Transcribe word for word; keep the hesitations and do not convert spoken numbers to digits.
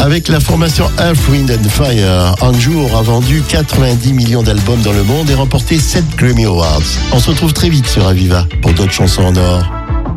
Avec la formation Earth, Wind and Fire, Anjou aura vendu quatre-vingt-dix millions d'albums dans le monde et remporté sept Grammy Awards. On se retrouve très vite sur Aviva pour d'autres chansons en or.